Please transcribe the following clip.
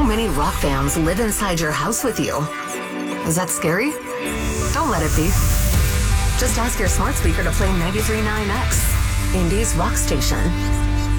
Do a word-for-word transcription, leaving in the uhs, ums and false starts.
many rock fans live inside your house with you. Is that scary? Don't let it be. Just ask your smart speaker to play ninety-three point nine X, Indy's rock station.